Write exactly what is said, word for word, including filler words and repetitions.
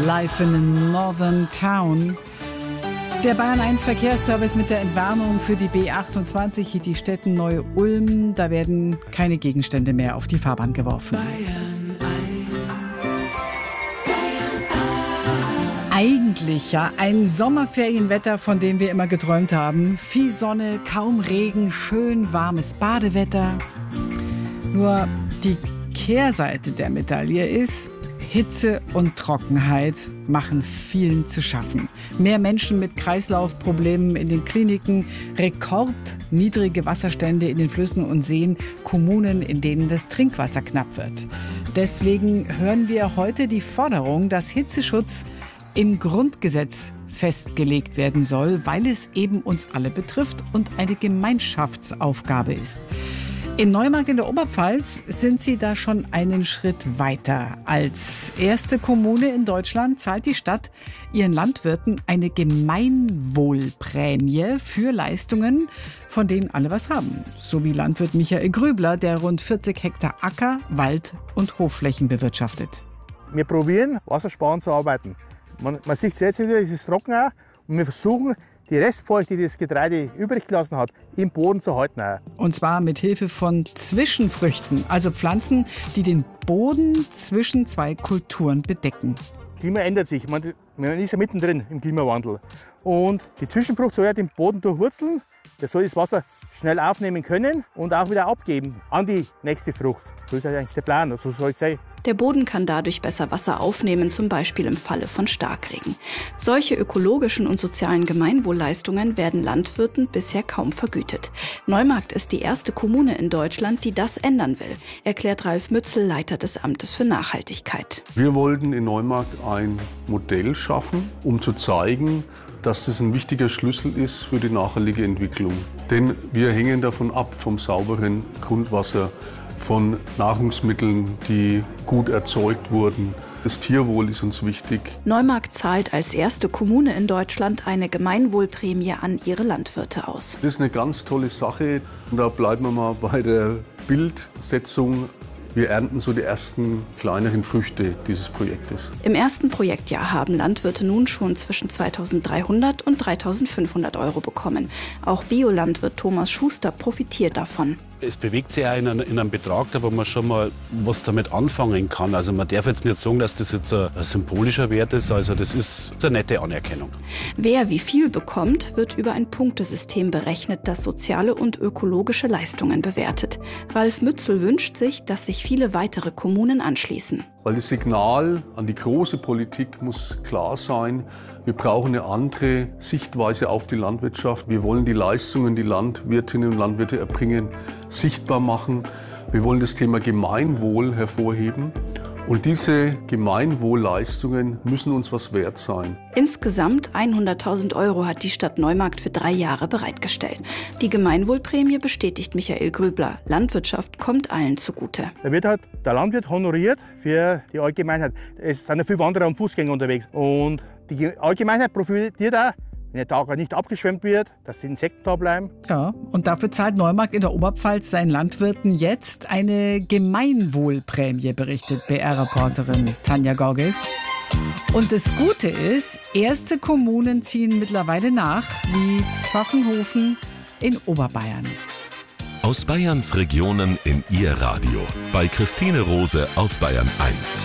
Live in a Northern Town. Der Bayern eins Verkehrsservice mit der Entwarnung für die B achtundzwanzig hielt die Städten Neu-Ulm. Da werden keine Gegenstände mehr auf die Fahrbahn geworfen. Bayern eins. Eigentlich ja ein Sommerferienwetter, von dem wir immer geträumt haben. Viel Sonne, kaum Regen, schön warmes Badewetter. Nur die Kehrseite der Medaille ist, Hitze und Trockenheit machen vielen zu schaffen. Mehr Menschen mit Kreislaufproblemen in den Kliniken, rekordniedrige Wasserstände in den Flüssen und Seen, Kommunen, in denen das Trinkwasser knapp wird. Deswegen hören wir heute die Forderung, dass Hitzeschutz im Grundgesetz festgelegt werden soll, weil es eben uns alle betrifft und eine Gemeinschaftsaufgabe ist. In Neumarkt in der Oberpfalz sind sie da schon einen Schritt weiter. Als erste Kommune in Deutschland zahlt die Stadt ihren Landwirten eine Gemeinwohlprämie für Leistungen, von denen alle was haben. So wie Landwirt Michael Grübler, der rund vierzig Hektar Acker, Wald und Hofflächen bewirtschaftet. Wir probieren, wassersparend zu arbeiten. Man, man sieht es jetzt wieder, es ist trocken auch, und wir versuchen, die Restfeuchte, die das Getreide übrig gelassen hat, im Boden zu halten. Und zwar mit Hilfe von Zwischenfrüchten, also Pflanzen, die den Boden zwischen zwei Kulturen bedecken. Das Klima ändert sich, man, man ist ja mittendrin im Klimawandel. Und die Zwischenfrucht soll ja den Boden durchwurzeln, das soll das Wasser schnell aufnehmen können und auch wieder abgeben an die nächste Frucht. So ist eigentlich der Plan, so soll es sein. Der Boden kann dadurch besser Wasser aufnehmen, zum Beispiel im Falle von Starkregen. Solche ökologischen und sozialen Gemeinwohlleistungen werden Landwirten bisher kaum vergütet. Neumarkt ist die erste Kommune in Deutschland, die das ändern will, erklärt Ralf Mützel, Leiter des Amtes für Nachhaltigkeit. Wir wollten in Neumarkt ein Modell schaffen, um zu zeigen, dass das ein wichtiger Schlüssel ist für die nachhaltige Entwicklung. Denn wir hängen davon ab, vom sauberen Grundwasser, von Nahrungsmitteln, die gut erzeugt wurden. Das Tierwohl ist uns wichtig. Neumarkt zahlt als erste Kommune in Deutschland eine Gemeinwohlprämie an ihre Landwirte aus. Das ist eine ganz tolle Sache. Und da bleiben wir mal bei der Bildsetzung. Wir ernten so die ersten kleineren Früchte dieses Projektes. Im ersten Projektjahr haben Landwirte nun schon zwischen zweitausenddreihundert und dreitausendfünfhundert Euro bekommen. Auch Biolandwirt Thomas Schuster profitiert davon. Es bewegt sich ja in, in einem Betrag, wo man schon mal was damit anfangen kann. Also man darf jetzt nicht sagen, dass das jetzt ein, ein symbolischer Wert ist. Also das ist eine nette Anerkennung. Wer wie viel bekommt, wird über ein Punktesystem berechnet, das soziale und ökologische Leistungen bewertet. Ralf Mützel wünscht sich, dass sich viele weitere Kommunen anschließen. Weil das Signal an die große Politik muss klar sein, wir brauchen eine andere Sichtweise auf die Landwirtschaft. Wir wollen die Leistungen, die Landwirtinnen und Landwirte erbringen, sichtbar machen. Wir wollen das Thema Gemeinwohl hervorheben. Und diese Gemeinwohlleistungen müssen uns was wert sein. Insgesamt hunderttausend Euro hat die Stadt Neumarkt für drei Jahre bereitgestellt. Die Gemeinwohlprämie bestätigt Michael Grübler. Landwirtschaft kommt allen zugute. Da wird halt der Landwirt honoriert für die Allgemeinheit. Es sind ja viele Wanderer und Fußgänger unterwegs. Und die Allgemeinheit profitiert auch, wenn der Tag nicht abgeschwemmt wird, dass die Insekten da bleiben. Ja, und dafür zahlt Neumarkt in der Oberpfalz seinen Landwirten jetzt eine Gemeinwohlprämie, berichtet B R-Reporterin Tanja Gorges. Und das Gute ist, erste Kommunen ziehen mittlerweile nach, wie Pfaffenhofen in Oberbayern. Aus Bayerns Regionen in Ihr Radio. Bei Christine Rose auf Bayern eins.